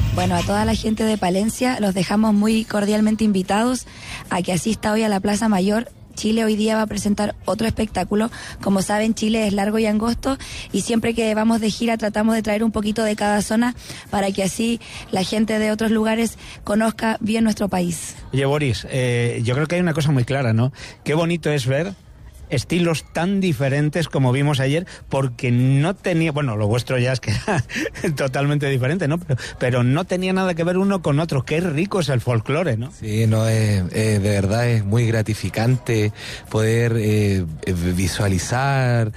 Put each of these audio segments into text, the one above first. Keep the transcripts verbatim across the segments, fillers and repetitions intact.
Bueno, a toda la gente de Palencia los dejamos muy cordialmente invitados a que asista hoy a la Plaza Mayor. Chile hoy día va a presentar otro espectáculo. Como saben, Chile es largo y angosto y siempre que vamos de gira tratamos de traer un poquito de cada zona para que así la gente de otros lugares conozca bien nuestro país. Oye, Boris, eh, yo creo que hay una cosa muy clara, ¿no? Qué bonito es ver estilos tan diferentes como vimos ayer, porque no tenía, bueno, lo vuestro ya es que era totalmente diferente, ¿no? Pero, pero no tenía nada que ver uno con otro. Qué rico es el folclore, ¿no? Sí, no, es, es, de verdad es muy gratificante poder eh, visualizar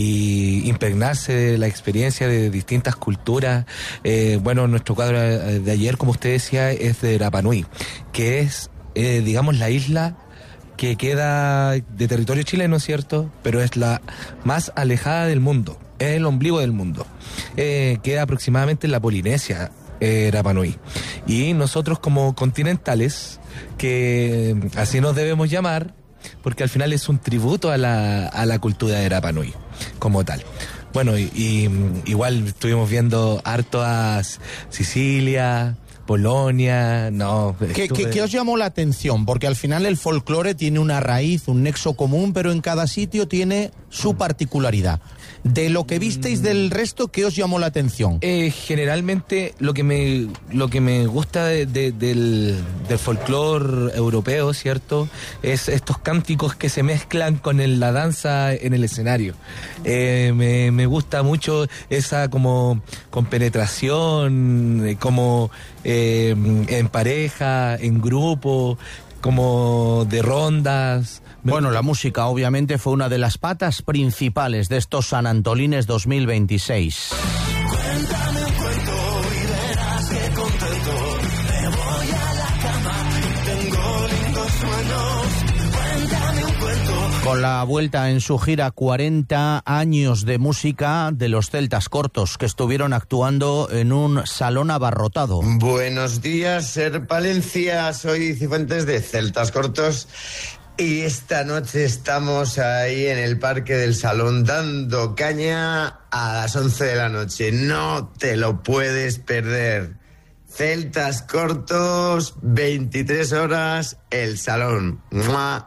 y impregnarse de la experiencia de distintas culturas. Eh, bueno, nuestro cuadro de ayer, como usted decía, es de Rapa Nui, que es, eh, digamos, la isla que queda de territorio chileno, ¿cierto? Pero es la más alejada del mundo, es el ombligo del mundo. Eh, queda aproximadamente en la Polinesia, eh, Rapa Nui. Y nosotros como continentales, que así nos debemos llamar, porque al final es un tributo a la, a la cultura de Rapa Nui, como tal. Bueno, y, y igual estuvimos viendo harto a Sicilia, Polonia, no... ¿Qué, estuve... ¿qué, ¿Qué os llamó la atención? Porque al final el folclore tiene una raíz, un nexo común, pero en cada sitio tiene su particularidad. De lo que visteis del resto, ¿qué os llamó la atención? Eh, generalmente lo que me lo que me gusta de, de, del, del folclore europeo, ¿cierto? Es estos cánticos que se mezclan con el, la danza en el escenario. Eh, me, me gusta mucho esa como compenetración, como eh, en pareja, en grupo, como de rondas. Bueno, la música obviamente fue una de las patas principales de estos San Antolines dos mil veintiséis. Cuéntame un cuento y verás que contento me voy a la cama y tengo lindos sueños. Cuéntame un cuento. Con la vuelta en su gira cuarenta años de música de los Celtas Cortos, que estuvieron actuando en un salón abarrotado. Buenos días, Ser Palencia, soy Cifuentes de Celtas Cortos. Y esta noche estamos ahí en el Parque del Salón dando caña a las once de la noche. No te lo puedes perder. Celtas Cortos, veintitrés horas, el Salón. ¡Mua!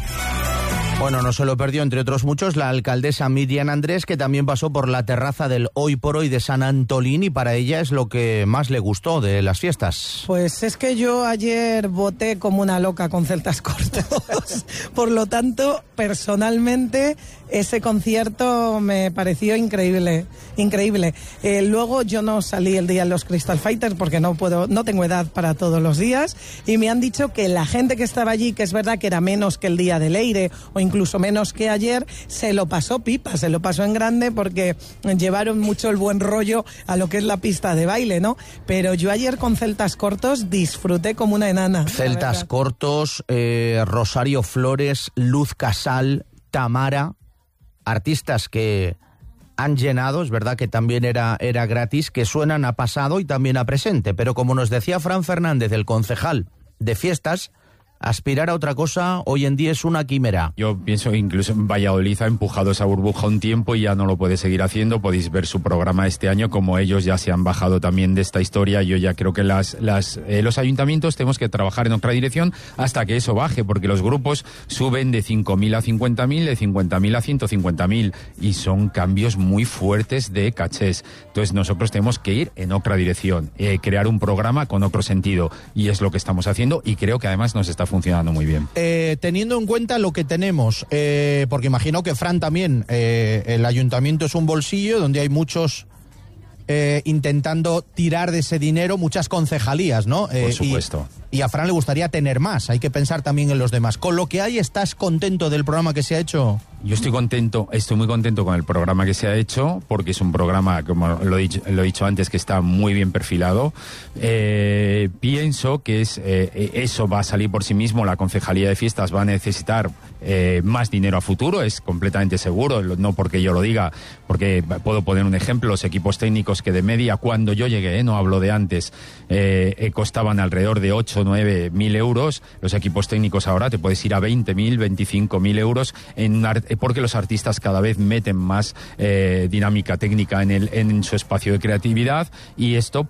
Bueno, no se lo perdió, entre otros muchos, la alcaldesa Miriam Andrés, que también pasó por la terraza del Hoy por Hoy de San Antolín, y para ella es lo que más le gustó de las fiestas. Pues es que yo ayer voté como una loca con Celtas Cortos. Por lo tanto, personalmente, ese concierto me pareció increíble, increíble. Eh, luego yo no salí el día en los Crystal Fighters porque no puedo, no tengo edad para todos los días, y me han dicho que la gente que estaba allí, que es verdad que era menos que el día del Leire o incluso menos que ayer, se lo pasó pipa, se lo pasó en grande porque llevaron mucho el buen rollo a lo que es la pista de baile, ¿no? Pero yo ayer con Celtas Cortos disfruté como una enana. Celtas Cortos, eh, Rosario Flores, Luz Casal, Tamara, artistas que han llenado, es verdad que también era, era gratis, que suenan a pasado y también a presente, pero como nos decía Fran Fernández, el concejal de fiestas, aspirar a otra cosa hoy en día es una quimera. Yo pienso que incluso Valladolid ha empujado esa burbuja un tiempo y ya no lo puede seguir haciendo. Podéis ver su programa este año, como ellos ya se han bajado también de esta historia. Yo ya creo que las, las, eh, los ayuntamientos tenemos que trabajar en otra dirección hasta que eso baje, porque los grupos suben de cinco mil a cincuenta mil, de cincuenta mil a ciento cincuenta mil, y son cambios muy fuertes de cachés. Entonces nosotros tenemos que ir en otra dirección, eh, crear un programa con otro sentido, y es lo que estamos haciendo, y creo que además nos está funcionando muy bien. Eh, teniendo en cuenta lo que tenemos, eh, porque imagino que Fran también, eh, el ayuntamiento es un bolsillo donde hay muchos eh, intentando tirar de ese dinero, muchas concejalías, ¿no? Eh, Por supuesto. Y, y a Fran le gustaría tener más, hay que pensar también en los demás. Con lo que hay, ¿estás contento del programa que se ha hecho? Yo estoy contento, estoy muy contento con el programa que se ha hecho, porque es un programa, como lo he dicho, lo he dicho antes, que está muy bien perfilado. Eh, pienso que es eh, eso va a salir por sí mismo. La Concejalía de Fiestas va a necesitar eh, más dinero a futuro, es completamente seguro, no porque yo lo diga, porque puedo poner un ejemplo. Los equipos técnicos que de media, cuando yo llegué, eh, no hablo de antes, eh, eh, costaban alrededor de ocho o nueve mil euros. Los equipos técnicos ahora te puedes ir a veinte mil, veinticinco mil euros en un arte, porque los artistas cada vez meten más eh, dinámica técnica en, el, en su espacio de creatividad, y esto